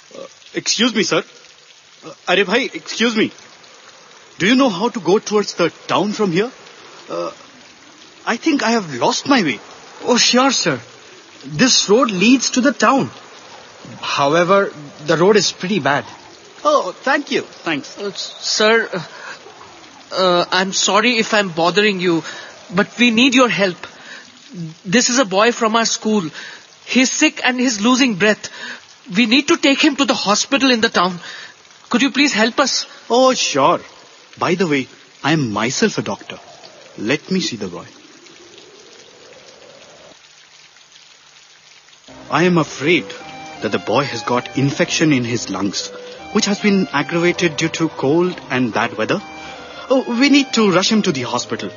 Excuse me, sir. Arey bhai, excuse me. Do you know how to go towards the town from here? I think I have lost my way. Oh, sure, sir. This road leads to the town. However, the road is pretty bad. Oh, thank you. Thanks. Sir, I'm sorry if I'm bothering you, but we need your help. This is a boy from our school. He's sick and he's losing breath. We need to take him to the hospital in the town. Could you please help us? Oh, sure. By the way, I am myself a doctor. Let me see the boy. I am afraid that the boy has got infection in his lungs, which has been aggravated due to cold and bad weather. Oh, we need to rush him to the hospital.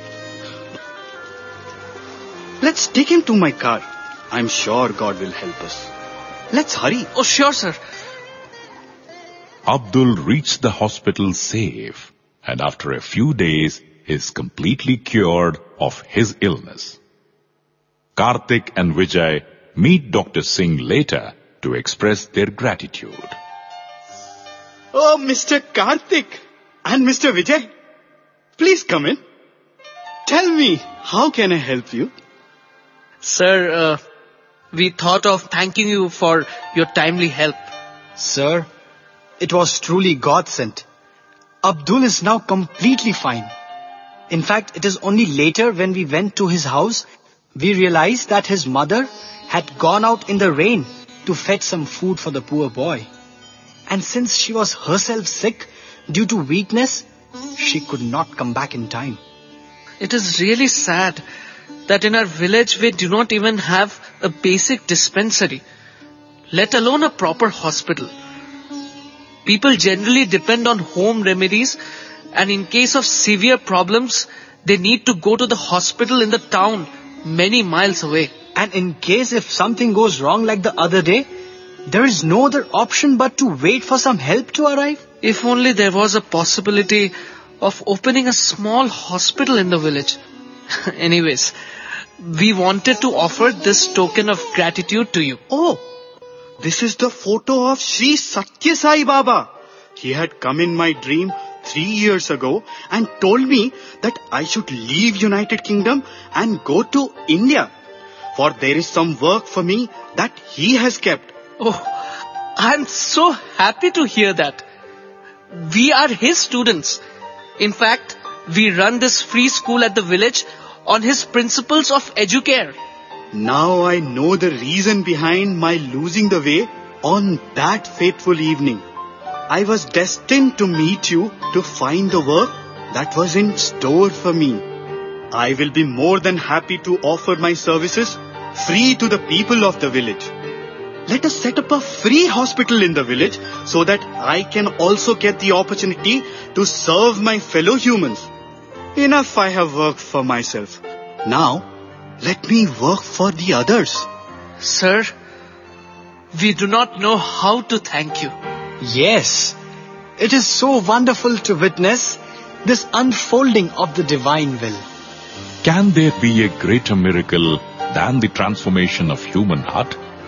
Let's take him to my car. I'm sure God will help us. Let's hurry. Oh, sure, sir. Abdul reached the hospital safe, and after a few days is completely cured of his illness. Karthik and Vijay meet Dr. Singh later to express their gratitude. Oh, Mr. Karthik and Mr. Vijay, please come in. Tell me, how can I help you? Sir, we thought of thanking you for your timely help. Sir, it was truly God sent. Abdul is now completely fine. In fact, it is only later when we went to his house, we realized that his mother had gone out in the rain to fetch some food for the poor boy. And since she was herself sick due to weakness, she could not come back in time. It is really sad that in our village we do not even have a basic dispensary, let alone a proper hospital. People generally depend on home remedies, and in case of severe problems, they need to go to the hospital in the town many miles away. And in case if something goes wrong like the other day, there is no other option but to wait for some help to arrive. If only there was a possibility of opening a small hospital in the village. Anyways, we wanted to offer this token of gratitude to you. Oh, this is the photo of Sri Satya Sai Baba. He had come in my dream 3 years ago and told me that I should leave United Kingdom and go to India. For there is some work for me that he has kept. Oh, I'm so happy to hear that. We are his students. In fact, we run this free school at the village on his principles of educare. Now I know the reason behind my losing the way on that fateful evening. I was destined to meet you to find the work that was in store for me. I will be more than happy to offer my services free to the people of the village. Let us set up a free hospital in the village so that I can also get the opportunity to serve my fellow humans. Enough I have worked for myself. Now, let me work for the others. Sir, we do not know how to thank you. Yes, it is so wonderful to witness this unfolding of the divine will. Can there be a greater miracle than the transformation of human heart?